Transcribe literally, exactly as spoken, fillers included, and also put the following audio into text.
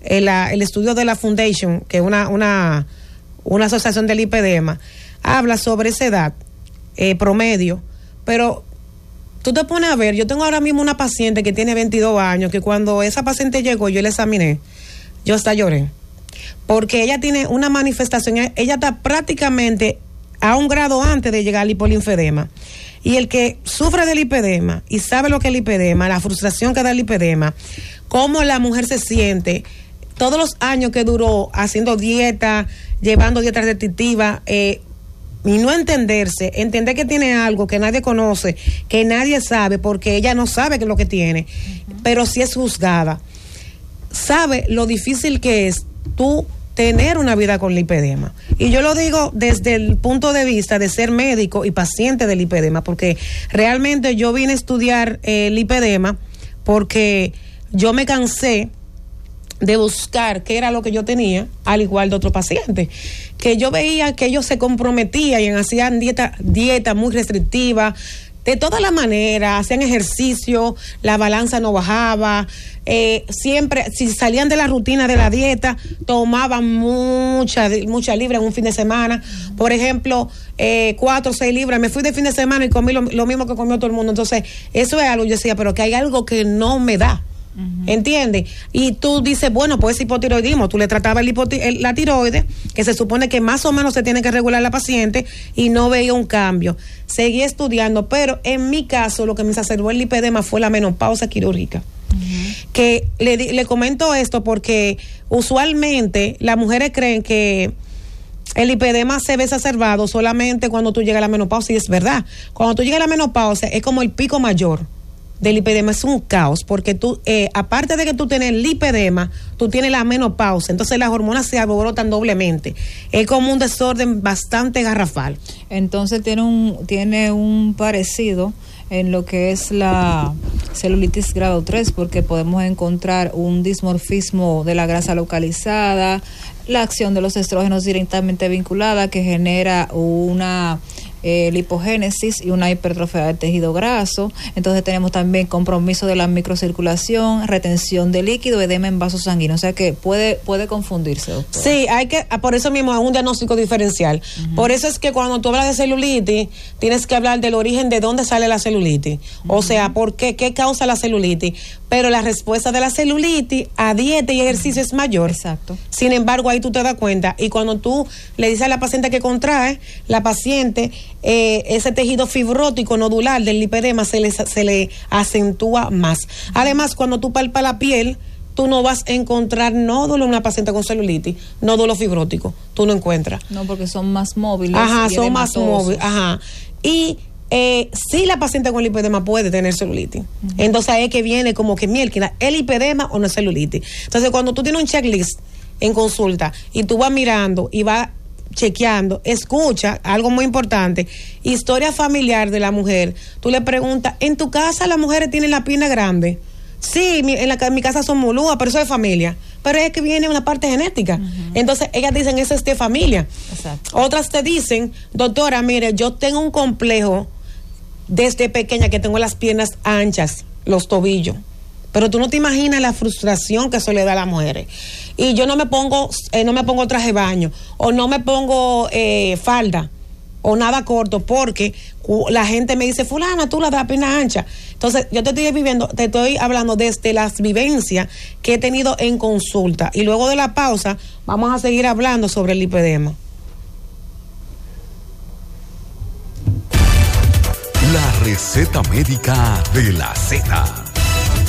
el, el estudio de la Foundation, que es una, una, una asociación del lipedema, habla sobre esa edad eh, promedio, pero tú te pones a ver, yo tengo ahora mismo una paciente que tiene veintidós años, que cuando esa paciente llegó, yo la examiné, yo hasta lloré, porque ella tiene una manifestación, ella está prácticamente a un grado antes de llegar al hipolinfedema. Y el que sufre del lipedema y sabe lo que es el lipedema, la frustración que da el lipedema, cómo la mujer se siente, todos los años que duró haciendo dieta, llevando dieta restrictiva, eh, y no entenderse, entender que tiene algo que nadie conoce, que nadie sabe, porque ella no sabe qué es lo que tiene, uh-huh. pero sí es juzgada. Sabe lo difícil que es tú tener una vida con lipedema. Y yo lo digo desde el punto de vista de ser médico y paciente de lipedema, porque realmente yo vine a estudiar eh, lipedema porque yo me cansé de buscar qué era lo que yo tenía, al igual de otros pacientes, que yo veía que ellos se comprometían y hacían dieta, dieta muy restrictiva, de todas las maneras, hacían ejercicio, la balanza no bajaba, eh, siempre, si salían de la rutina de la dieta, tomaban mucha, mucha libra en un fin de semana, por ejemplo, eh, cuatro o seis libras, me fui de fin de semana y comí lo, lo mismo que comió todo el mundo, entonces, eso es algo, yo decía, pero que hay algo que no me da. Uh-huh. ¿Entiendes? Y tú dices, bueno, pues hipotiroidismo, tú le tratabas el hipoti- el, la tiroides, que se supone que más o menos se tiene que regular la paciente, y no veía un cambio. Seguí estudiando, pero en mi caso lo que me exacerbó el lipedema fue la menopausia quirúrgica. Uh-huh. Que le, le comento esto porque usualmente las mujeres creen que el lipedema se ve exacerbado solamente cuando tú llegas a la menopausia, y es verdad. Cuando tú llegas a la menopausia es como el pico mayor del lipedema, es un caos, porque tú, eh, aparte de que tú tienes lipedema, tú tienes la menopausia, entonces las hormonas se alborotan doblemente. Es como un desorden bastante garrafal. Entonces tiene un, tiene un parecido en lo que es la celulitis grado tres, porque podemos encontrar un dismorfismo de la grasa localizada, la acción de los estrógenos directamente vinculada, que genera una Eh, lipogénesis y una hipertrofia del tejido graso. Entonces tenemos también compromiso de la microcirculación, retención de líquido, edema en vasos sanguíneos, o sea que puede puede confundirse, doctor. Sí, hay que, por eso mismo es un diagnóstico diferencial. Uh-huh. Por eso es que cuando tú hablas de celulitis, tienes que hablar del origen de dónde sale la celulitis, uh-huh. o sea, por qué, qué causa la celulitis, pero la respuesta de la celulitis a dieta y ejercicio uh-huh. es mayor. Exacto. Sin embargo, ahí tú te das cuenta, y cuando tú le dices a la paciente que contrae, la paciente Eh, ese tejido fibrótico nodular del lipedema se le, se le acentúa más. Además, cuando tú palpas la piel, tú no vas a encontrar nódulo en una paciente con celulitis, nódulo fibrótico, tú no encuentras. No, porque son más móviles. Ajá, son más móviles, ajá. Y eh, sí, la paciente con lipedema puede tener celulitis. Uh-huh. Entonces ahí es que viene como que mielquina, ¿el lipedema o no es celulitis? Entonces cuando tú tienes un checklist en consulta y tú vas mirando y vas chequeando, escucha algo muy importante, historia familiar de la mujer. Tú le preguntas, ¿en tu casa las mujeres tienen la pierna grande? Sí, mi, en, la, en mi casa son mulúas, pero eso es familia. Pero es que viene una parte genética. Uh-huh. Entonces ellas dicen, eso es de familia. Exacto. Otras te dicen, doctora, mire, yo tengo un complejo desde pequeña que tengo las piernas anchas, los tobillos. Pero tú no te imaginas la frustración que eso le da a las mujeres. Y yo no me pongo, eh, no me pongo traje de baño, o no me pongo eh, falda, o nada corto, porque la gente me dice, fulana, tú la de la pierna ancha. Entonces, yo te estoy viviendo, te estoy hablando desde las vivencias que he tenido en consulta. Y luego de la pausa, vamos a seguir hablando sobre el lipedema. La receta médica de la Z.